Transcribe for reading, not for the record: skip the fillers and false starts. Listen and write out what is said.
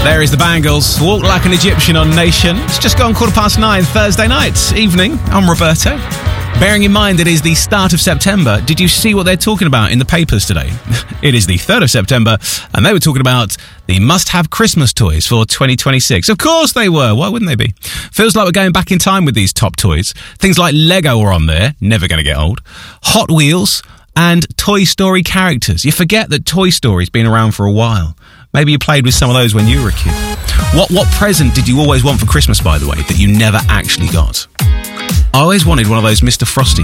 There is the Bangles. Walk Like an Egyptian on Nation. It's just gone 9:15 Thursday night evening. I'm Roberto. Bearing in mind it is the start of September, did you see what they're talking about in the papers today? It is the 3rd of September, and they were talking about the must-have Christmas toys for 2026. Of course they were. Why wouldn't they be? Feels like we're going back in time with these top toys. Things like Lego are on there, never going to get old. Hot Wheels and Toy Story characters. You forget that Toy Story's been around for a while. Maybe you played with some of those when you were a kid. What present did you always want for Christmas, by the way, that you never actually got? I always wanted one of those Mr. Frosty